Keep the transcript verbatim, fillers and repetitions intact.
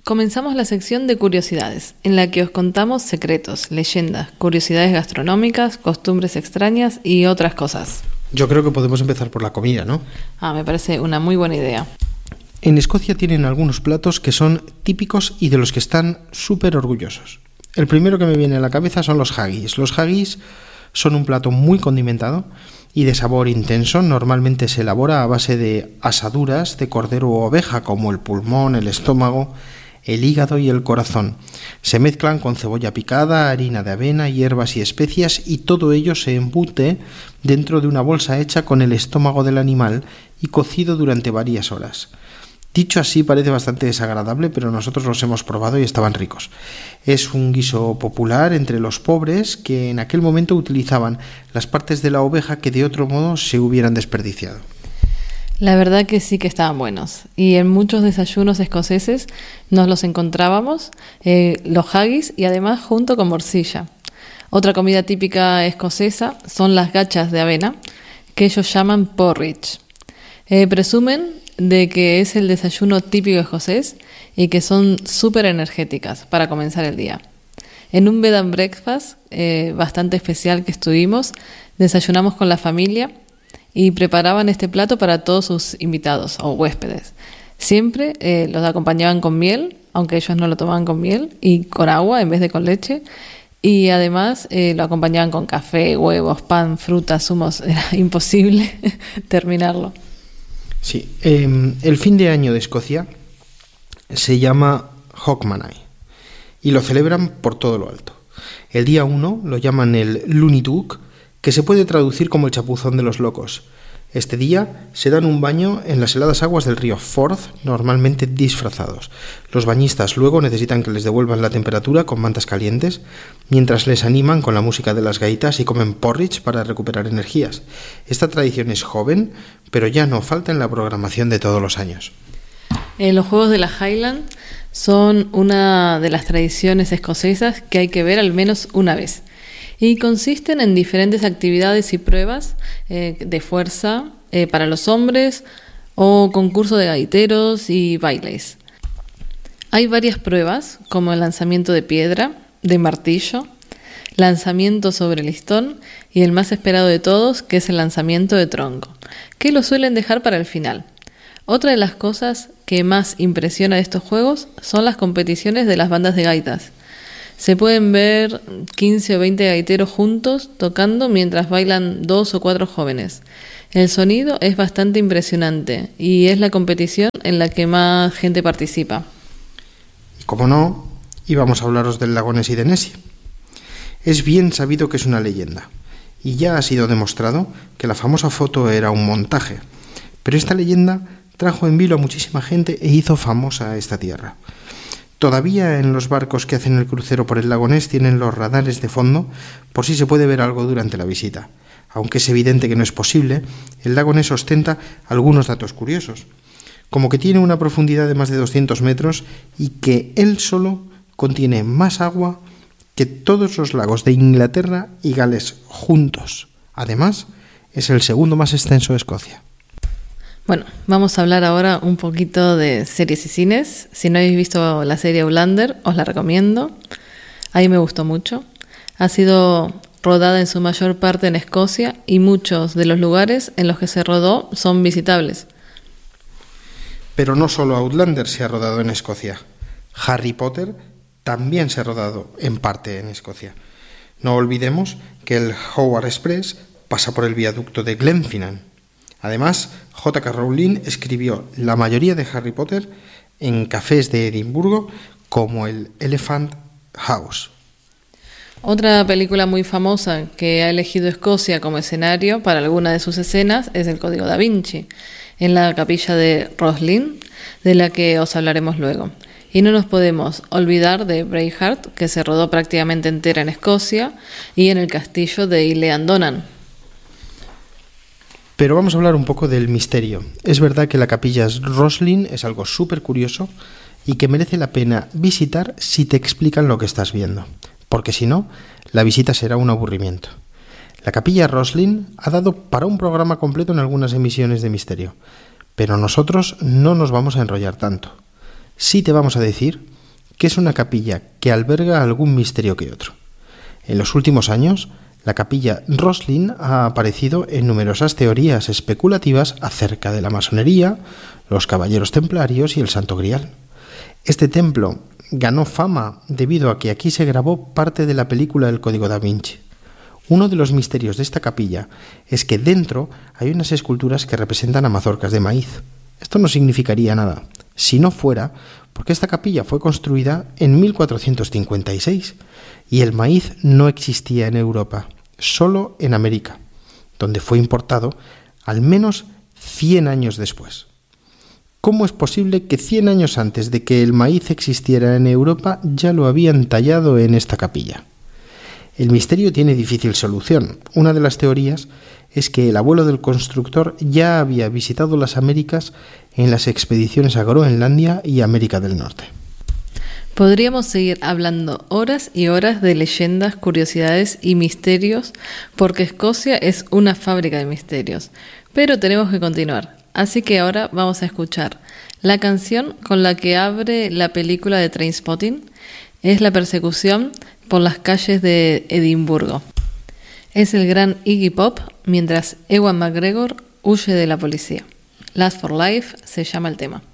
comenzamos la sección de curiosidades, en la que os contamos secretos, leyendas, curiosidades gastronómicas, costumbres extrañas y otras cosas. Yo creo que podemos empezar por la comida, ¿no? Ah, me parece una muy buena idea. En Escocia tienen algunos platos que son típicos y de los que están súper orgullosos. El primero que me viene a la cabeza son los haggis. Los haggis son un plato muy condimentado y de sabor intenso. Normalmente se elabora a base de asaduras de cordero o oveja, como el pulmón, el estómago, el hígado y el corazón. Se mezclan con cebolla picada, harina de avena, hierbas y especias, y todo ello se embute dentro de una bolsa hecha con el estómago del animal y cocido durante varias horas. Dicho así parece bastante desagradable, pero nosotros los hemos probado y estaban ricos. Es un guiso popular entre los pobres que en aquel momento utilizaban las partes de la oveja que de otro modo se hubieran desperdiciado. La verdad que sí que estaban buenos. Y en muchos desayunos escoceses nos los encontrábamos, eh, los haggis, y además junto con morcilla. Otra comida típica escocesa son las gachas de avena, que ellos llaman porridge. Eh, presumen de que es el desayuno típico escocés y que son súper energéticas para comenzar el día. En un bed and breakfast eh, bastante especial que estuvimos, desayunamos con la familia y preparaban este plato para todos sus invitados o huéspedes. Siempre eh, los acompañaban con miel, aunque ellos no lo tomaban con miel, y con agua en vez de con leche. Y además eh, lo acompañaban con café, huevos, pan, frutas, zumos. Era imposible terminarlo. Sí, eh, el fin de año de Escocia se llama Hogmanay y lo celebran por todo lo alto. El día uno lo llaman el Lunidug, que se puede traducir como el chapuzón de los locos. Este día se dan un baño en las heladas aguas del río Forth, normalmente disfrazados. Los bañistas luego necesitan que les devuelvan la temperatura con mantas calientes, mientras les animan con la música de las gaitas y comen porridge para recuperar energías. Esta tradición es joven, pero ya no falta en la programación de todos los años. Eh, los Juegos de la Highland son una de las tradiciones escocesas que hay que ver al menos una vez. Y consisten en diferentes actividades y pruebas eh, de fuerza eh, para los hombres o concurso de gaiteros y bailes. Hay varias pruebas como el lanzamiento de piedra, de martillo, lanzamiento sobre listón y el más esperado de todos, que es el lanzamiento de tronco, que lo suelen dejar para el final. Otra de las cosas que más impresiona de estos juegos son las competiciones de las bandas de gaitas. Se pueden ver quince o veinte gaiteros juntos tocando mientras bailan dos o cuatro jóvenes. El sonido es bastante impresionante y es la competición en la que más gente participa. Y como no, íbamos a hablaros del lago Ness y de Nessie. Es bien sabido que es una leyenda y ya ha sido demostrado que la famosa foto era un montaje. Pero esta leyenda trajo en vilo a muchísima gente e hizo famosa a esta tierra. Todavía en los barcos que hacen el crucero por el lago Ness tienen los radares de fondo por si se puede ver algo durante la visita. Aunque es evidente que no es posible, el lago Ness ostenta algunos datos curiosos, como que tiene una profundidad de más de doscientos metros y que él solo contiene más agua que todos los lagos de Inglaterra y Gales juntos. Además, es el segundo más extenso de Escocia. Bueno, vamos a hablar ahora un poquito de series y cines. Si no habéis visto la serie Outlander, os la recomiendo. A mí me gustó mucho. Ha sido rodada en su mayor parte en Escocia y muchos de los lugares en los que se rodó son visitables. Pero no solo Outlander se ha rodado en Escocia. Harry Potter también se ha rodado en parte en Escocia. No olvidemos que el Howard Express pasa por el viaducto de Glenfinnan. Además, J K Rowling escribió la mayoría de Harry Potter en cafés de Edimburgo, como el Elephant House. Otra película muy famosa que ha elegido Escocia como escenario para alguna de sus escenas es El Código Da Vinci, en la capilla de Roslin, de la que os hablaremos luego. Y no nos podemos olvidar de Braveheart, que se rodó prácticamente entera en Escocia, y en el castillo de Ile Andonan. Pero vamos a hablar un poco del misterio. Es verdad que la capilla Roslin es algo súper curioso y que merece la pena visitar si te explican lo que estás viendo, porque si no, la visita será un aburrimiento. La capilla Roslin ha dado para un programa completo en algunas emisiones de misterio, pero nosotros no nos vamos a enrollar tanto. Sí te vamos a decir que es una capilla que alberga algún misterio que otro. En los últimos años, la capilla Roslin ha aparecido en numerosas teorías especulativas acerca de la masonería, los caballeros templarios y el Santo Grial. Este templo ganó fama debido a que aquí se grabó parte de la película El Código Da Vinci. Uno de los misterios de esta capilla es que dentro hay unas esculturas que representan a mazorcas de maíz. Esto no significaría nada, si no fuera porque esta capilla fue construida en mil cuatrocientos cincuenta y seis y el maíz no existía en Europa, solo en América, donde fue importado al menos cien años después. ¿Cómo es posible que cien años antes de que el maíz existiera en Europa ya lo habían tallado en esta capilla? El misterio tiene difícil solución. Una de las teorías es que el abuelo del constructor ya había visitado las Américas en las expediciones a Groenlandia y América del Norte. Podríamos seguir hablando horas y horas de leyendas, curiosidades y misterios, porque Escocia es una fábrica de misterios. Pero tenemos que continuar, así que ahora vamos a escuchar la canción con la que abre la película de Trainspotting. Es la persecución por las calles de Edimburgo. Es el gran Iggy Pop mientras Ewan McGregor huye de la policía. Last for Life se llama el tema.